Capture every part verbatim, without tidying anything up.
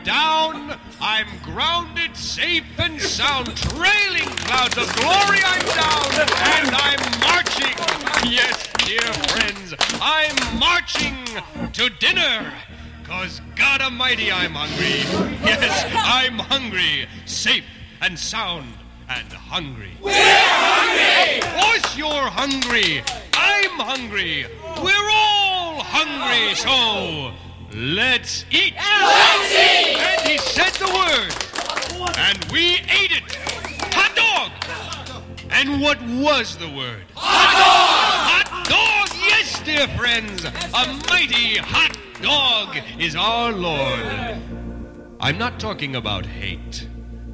down. I'm grounded, safe and sound. Trailing clouds of glory, I'm down. And I'm marching. Yes, dear friends, I'm marching to dinner. Cause God Almighty, I'm hungry. Yes, I'm hungry, safe and sound and hungry. We're hungry! Of course you're hungry. I'm hungry. We're all hungry, so let's eat. Let's eat! And he said the word, and we ate it. Hot dog! And what was the word? Hot dog! Hot dog, yes, dear friends. A mighty hot dog is our Lord. I'm not talking about hate.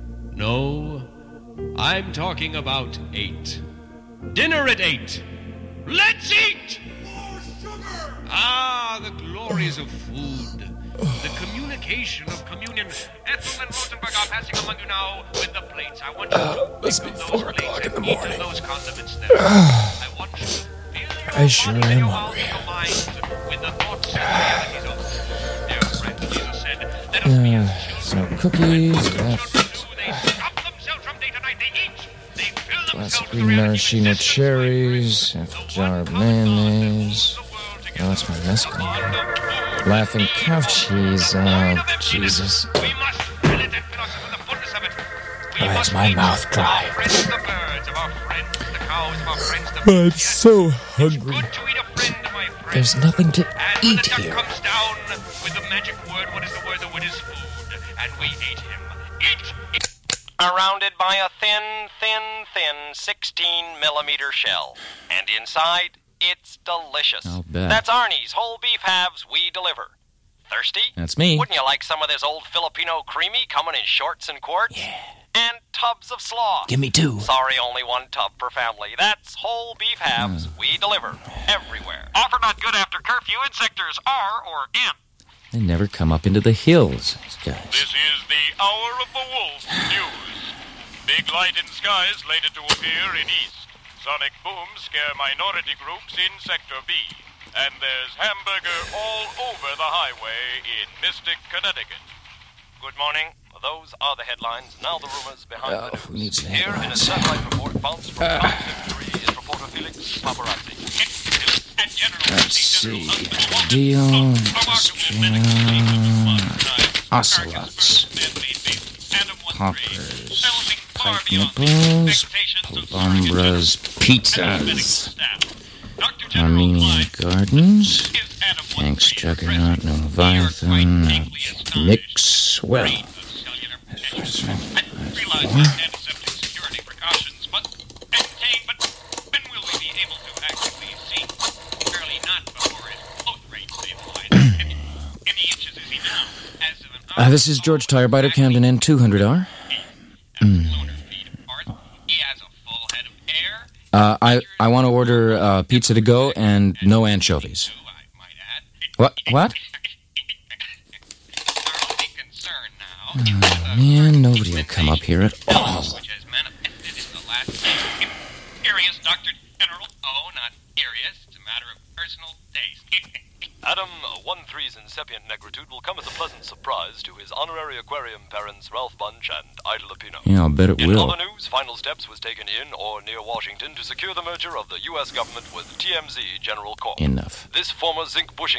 No, I'm talking about eight. Dinner at eight. Let's eat! More sugar! Ah, the glories of food. The communication of communion. Ethel and Rosenberg are passing among you now with the plates. I want you to Uh, must be pick up four those plates o'clock in the and eat of morning. those condiments there. I want you to fill your I sure body and am your mouth hungry. and your mind with the thoughts and realities of dear friend Jesus said, let us be Uh, as some children. cookies, What do left. children do? They stop themselves from day to night. They eat. They fill Glass themselves of with green the reality of maraschino existence, my cherries, friend. half a The jar one of common God that mayonnaise. holds the world Oh, together. that's my mess call. Wonderful. Laughing cow cheese. Oh, Jesus. We must fill it and fill us with the fullness of it. We Oh, is must my eat mouth dry? Of our friends, the birds, of our friends, the cows, of our friends, the I'm yes. so It's hungry. good to eat a friend, my friend. There's nothing to And when eat the duck here. comes down with the magic word, what is the word? The word is food. And we ate him. Eat, eat. Surrounded by a thin, thin, thin sixteen millimeter shell. And inside, it's delicious. I'll bet. That's Arnie's whole beef halves we deliver. Thirsty? That's me. Wouldn't you like some of this old Filipino creamy coming in shorts and quarts? Yeah. And tubs of slaw. Give me two. Sorry, only one tub per family. That's whole beef halves we deliver everywhere. Offer not good after curfew in sectors R or N. They never come up into the hills, these guys. This is the Hour of the Wolf News. Big light in skies later to appear in east. Sonic booms scare minority groups in Sector B. And there's hamburger all over the highway in Mystic, Connecticut. Good morning. Those are the headlines. Now the rumors behind Oh, the who news. needs the Here in a headlines? satellite report bounced from Uh. Town Victory is reporter Felix Paparazzi. At General Let's State see. General Deal. Remarkable medical Australian Ocelots. Hoppers. Pipe nipples. Columbras. Pizzas. Armenian Gardens. Tanks Juggernaut. No Leviathan. Nix. Well. As far as four. Uh, this is George Tirebiter, Camden N two hundred R. Mm. Uh, I, I want to order uh, pizza to go and no anchovies. What? What? Oh, man, nobody will come up here at all. Doctor General. Oh, not Arius. It's a matter of personal taste. Adam one three's incipient negritude will come as a pleasant surprise to his honorary aquarium parents Ralph Bunch and Ida Lupino. Yeah, I'll bet it In will. other news, final steps was taken in or near Washington to secure the merger of the U S government with T M Z General Corp. Enough. This former zinc bushing...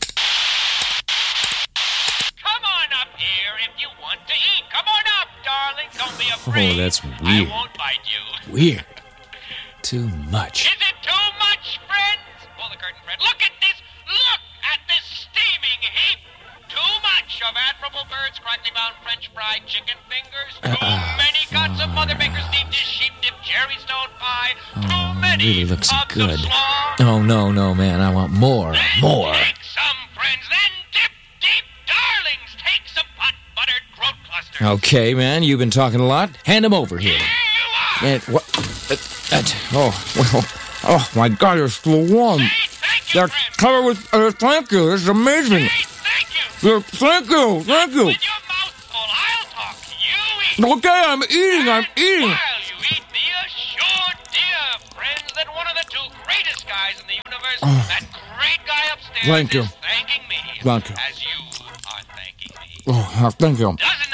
Come on up here if you want to eat. Come on up, darling. Don't be afraid. Oh, that's I weird. won't bite you. Weird. Too much. Is it too much, friends? Pull the curtain, Fred. Look at this. Look at this steaming heap. Too much of admirable birds, crackly bound French fried chicken fingers. Too Uh, many cuts of Mother Baker's deep dish sheep dip cherry stone pie. Too Oh, many really looks tubs good. of slaw. Oh, no, no, man. I want more. Then More. take some, friends. Then dip deep, darlings. Take some hot buttered throat clusters. Okay, man. You've been talking a lot. Hand them over here. Here you are. And what? Uh, that, oh, well. Oh, my God. They're still warm. Hey, thank you, They're friends. covered with... Uh, thank you. This is amazing. Hey, thank you. They're, thank you. Thank you. With your mouth full, I'll talk. You eat. Okay, I'm eating. I'm eating. While you eat, be assured, dear friends, that one of the two greatest guys in the universe, that great guy upstairs, Thank you. is thanking me. Thank you. As you are thanking me. Oh, thank you. Doesn't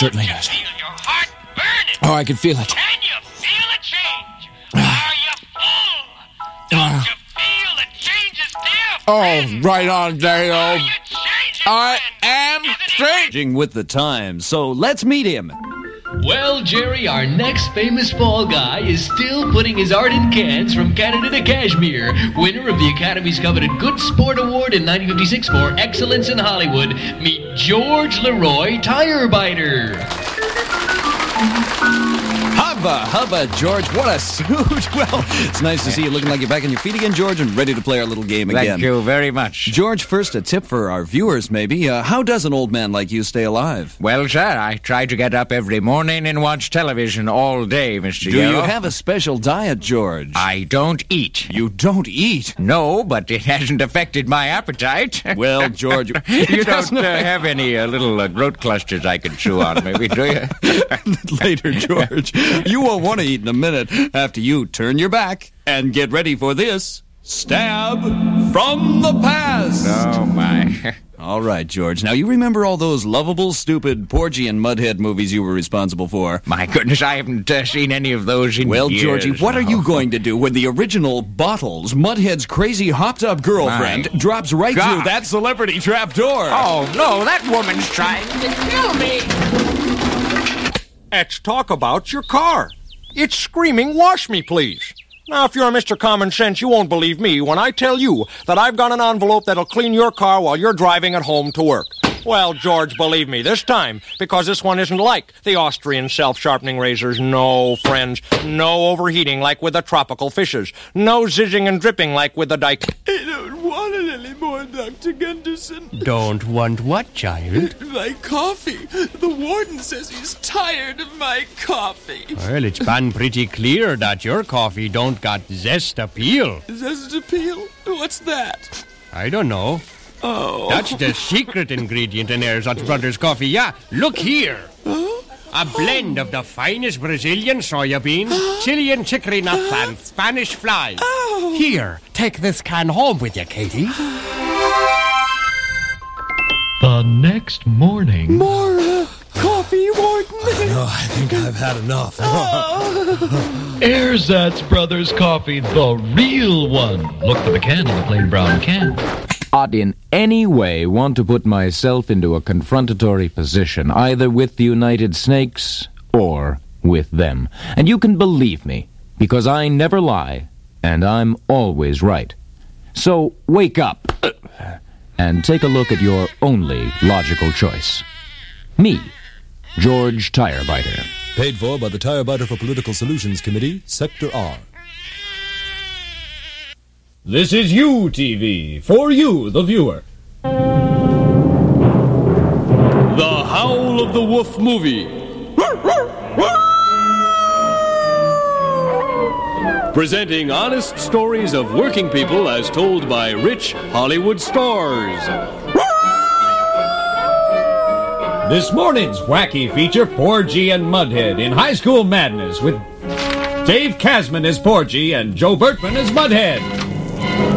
certainly does. Feel your heart burning. Oh, I can feel it. Can you feel a change? Are you full? Don't you feel the changes, dear Oh, friend? right on, Are Dale. you changing, I friend? am Isn't it changing. With the times, so let's meet him. Well, Jerry, our next famous fall guy is still putting his art in cans from Canada to Kashmir. Winner of the Academy's coveted Good Sport Award in nineteen fifty-six for excellence in Hollywood. Meet George Leroy Tirebiter. Hubba, hubba, George. What a suit. Well, it's nice to see you looking like you're back on your feet again, George, and ready to play our little game again. Thank you very much. George, first a tip for our viewers, maybe. Uh, how does an old man like you stay alive? Well, sir, I try to get up every morning and watch television all day, Mister Do you Yellow. have a special diet, George? I don't eat. You don't eat? No, but it hasn't affected my appetite. Well, George... You don't uh, have any uh, little uh, throat clusters I can chew on, maybe, do you? Later, George. You won't want to eat in a minute after you turn your back and get ready for this Stab from the Past. Oh, my. All right, George. Now, you remember all those lovable, stupid, Porgy and Mudhead movies you were responsible for? My goodness, I haven't uh, seen any of those in Well, years. Georgie, what now. are you going to do when the original Bottles, Mudhead's crazy hopped-up girlfriend, My drops right God. through that celebrity trapdoor? Oh, no, that woman's trying to kill me. Let's talk about your car. It's screaming, wash me, please. Now, if you're Mister Common Sense, you won't believe me when I tell you that I've got an envelope that'll clean your car while you're driving at home to work. Well, George, believe me, this time, because this one isn't like the Austrian self-sharpening razors. No, friends, no overheating like with the tropical fishes. No zizzing and dripping like with the dike. I don't want it anymore, Doctor Gunderson. Don't want what, child? My coffee. The warden says he's tired of my coffee. Well, it's been pretty clear that your coffee don't got zest appeal. Zest appeal? What's that? I don't know. Oh. That's the secret ingredient in Erzatz Brothers coffee. Yeah, look here. A blend of the finest Brazilian soya beans, Chilean chicory nuts, and Spanish flies. Here, take this can home with you, Katie. The next morning. More uh, coffee, warden. No, I think I've had enough. Erzatz Brothers coffee, the real one. Look for the can in the plain brown can. Not in any way want to put myself into a confrontatory position, either with the United Snakes or with them. And you can believe me, because I never lie, and I'm always right. So wake up and take a look at your only logical choice. Me, George Tirebiter. Paid for by the Tirebiter for Political Solutions Committee, Sector R. This is U T V, for you, the viewer. The Howl of the Wolf movie. Presenting honest stories of working people as told by rich Hollywood stars. This morning's wacky feature, Porgy and Mudhead in High School Madness with Dave Kasman as Porgy and Joe Bertman as Mudhead.